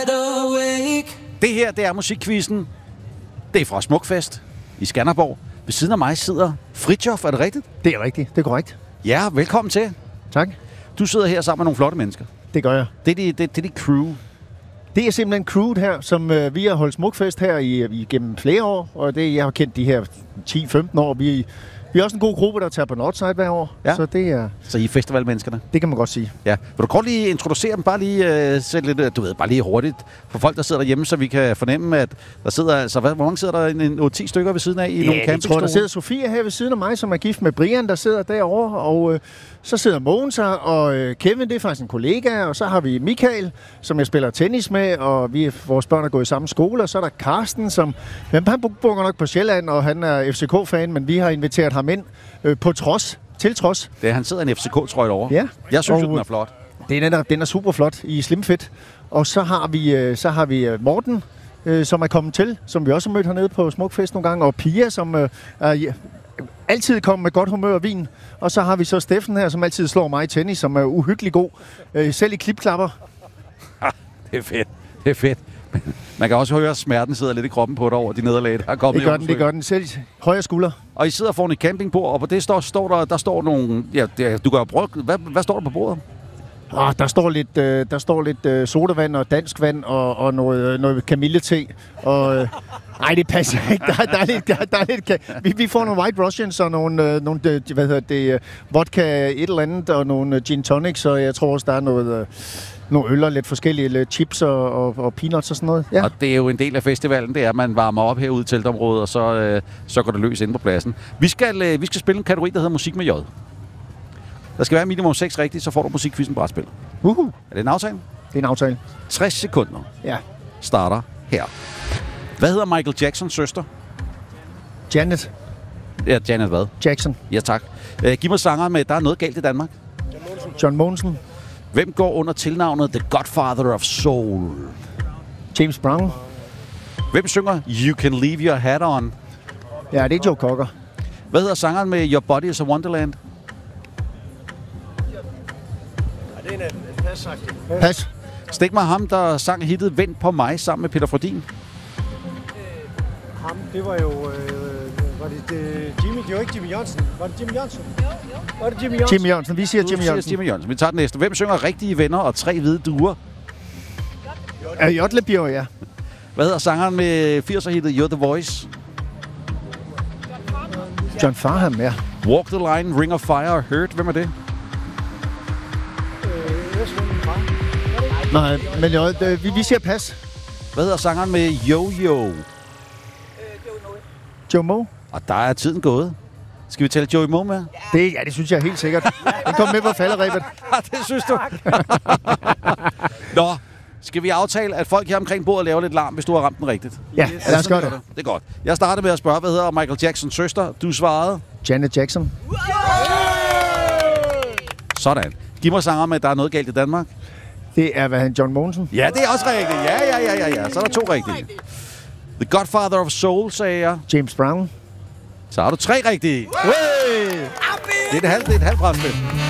Det her, det er musikquizzen. Det er fra Smukfest i Skanderborg. Ved siden af mig sidder Fritjof, er det rigtigt? Det er rigtigt, det er korrekt. Ja, velkommen til. Tak. Du sidder her sammen med nogle flotte mennesker. Det gør jeg. Det er dit crew. Det er simpelthen crewet her, som vi har holdt Smukfest her igennem flere år, og det jeg har kendt de her 10-15 år. Vi er også en god gruppe, der tager på Northside hver år, ja. Så det er... Så I er festivalmenneskerne? Det kan man godt sige. Ja. Vil du kort lige introducere dem, bare lige sætte lidt, du ved, bare lige hurtigt for folk, der sidder derhjemme, så vi kan fornemme, at der sidder altså, hvor mange sidder der? 8-10 stykker ved siden af i nogle campingstole? Jeg tror, der sidder Sofia her ved siden af mig, som er gift med Brian, der sidder derovre, og så sidder Mogens her, og Kevin, det er faktisk en kollega, og så har vi Michael, som jeg spiller tennis med, og vores børn er gået i samme skole, og så er der Karsten, som han bor nok på Sjælland, og han er FCK-fan, men vi har inviteret ham ind til trods. Det, han sidder i en FCK-trøje over. Ja. Jeg synes, den er flot. Den er super flot i slimfit. Og så har vi Morten, som er kommet til, som vi også har mødt hernede på Smukfest nogle gange, og Pia, som altid kommer med godt humør og vin. Og så har vi så Steffen her, som altid slår mig i tennis, som er uhyggelig god. Selv i klipklapper. Det er fedt. Man kan også høre, at smerten sidder lidt i kroppen på dig over de nederlag, der er kommet. Det gør den selv. Højre skulder. Og I sidder foran et campingbord, og på det der står nogle... Ja, du kan jo prøve... Hvad står der på bordet? Der står lidt sodavand og dansk vand og noget kamillete. Og nej, det passer ikke. Der er lidt vi får nogle White Russians og nogle vodka et eller andet og nogle gin tonics, og jeg tror også, der er nogle øl og lidt forskellige lidt chips og peanuts og sådan noget. Ja. Og det er jo en del af festivalen, det er, at man varmer op herude i teltområdet, og så går det løs inde på pladsen. Vi skal spille en kategori, der hedder musik med J. Der skal være minimum 6 rigtigt, så får du musikquizzen brætspil. Er det en aftale? Det er en aftale. 60 sekunder. Ja. Starter her. Hvad hedder Michael Jacksons søster? Janet. Ja, Janet hvad? Jackson. Ja, tak. Giv mig sangeren med, der er noget galt i Danmark. John Mogensen. Hvem går under tilnavnet The Godfather of Soul? James Brown. Hvem synger You Can Leave Your Hat On? Ja, det er Joe Cocker. Hvad hedder sangeren med Your Body is a Wonderland? Ja, det er en pas. Stik mig ham, der sang hittet Vent på mig sammen med Peter Frodin. Ham, det var jo... var det Jimmy? Det var ikke Jimmy Jørgensen. Var det Jimmy Jørgensen? Jo. Var det Jimmy Jørgensen? Jimmy Jørgensen. Vi siger Jimmy Jørgensen. Jimmy Jørgensen. Vi tager den næste. Hvem synger Rigtige Venner og 3 hvide duer? Jotlebjerg, ja. Hvad hedder sangeren med 80'er-hittet You're the Voice? John Farnham, ja. Walk the Line, Ring of Fire og Hurt. Hvem er det? Nej, men vi siger pas. Hvad hedder sangeren med Yo-Yo? Joe Moe. Og der er tiden gået. Skal vi tælle Joey Moe med? Det synes jeg helt sikkert. Den kom med på falderæbet. Det synes du. Nå, skal vi aftale, at folk her omkring bordet laver lidt larm, hvis du har ramt den rigtigt? Ja, lad os gøre det. Det er godt. Jeg startede med at spørge, hvad hedder Michael Jacksons søster? Du svarede? Janet Jackson. Sådan. Giv mig sanger med, at der er noget galt i Danmark. Det er, John Mogensen? Ja, det er også rigtigt. Ja. Så er der 2 rigtige. The Godfather of Soul, sagde jeg. James Brown. Så har du 3 rigtige. Hey! Det er et halvt brætspil.